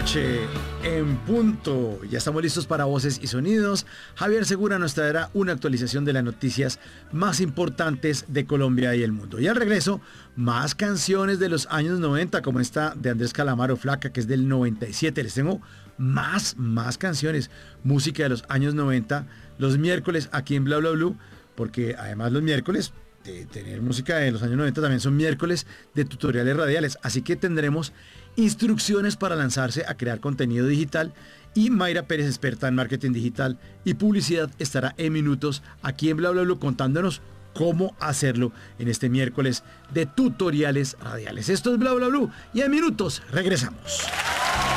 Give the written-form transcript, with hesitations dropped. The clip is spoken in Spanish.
noche en punto. Ya estamos listos para Voces y Sonidos. Javier Segura nos traerá una actualización de las noticias más importantes de Colombia y el mundo. Y al regreso, más canciones de los años 90, como esta de Andrés Calamaro, Flaca, que es del 97. Les tengo más canciones, música de los años 90, los miércoles aquí en Bla Bla Blue, porque además los miércoles de tener música de los años 90 también son miércoles de tutoriales radiales, así que tendremos instrucciones para lanzarse a crear contenido digital y Mayra Pérez, experta en marketing digital y publicidad, estará en minutos aquí en Bla Bla Blue contándonos cómo hacerlo en este miércoles de tutoriales radiales. Esto es Bla Bla Blue y en minutos regresamos.